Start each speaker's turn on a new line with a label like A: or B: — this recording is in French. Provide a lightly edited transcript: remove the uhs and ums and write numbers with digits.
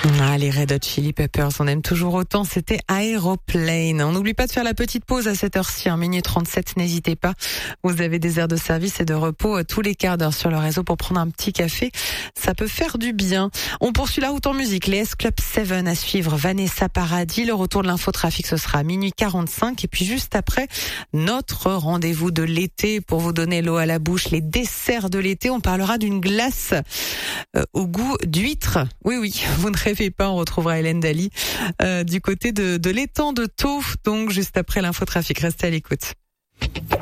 A: Ah, les Red Hot Chili Peppers, on aime toujours autant, c'était Aeroplane. On n'oublie pas de faire la petite pause à cette heure-ci, 1h37, n'hésitez pas. Vous avez des aires de service et de repos tous les quarts d'heure sur le réseau pour prendre un petit café. Ça peut faire du bien. On poursuit la route en musique. Les S-Club 7 à suivre, Vanessa Paradis. Le retour de l'infotrafic, ce sera à 12h45. Et puis juste après, notre rendez-vous de l'été pour vous donner l'eau à la bouche, les desserts de l'été. On parlera d'une glace au goût d'huître. Oui, vous ne rêvez pas, on retrouvera Hélène Daly du côté de l'étang de Thau. Donc juste après l'infotrafic, restez à l'écoute.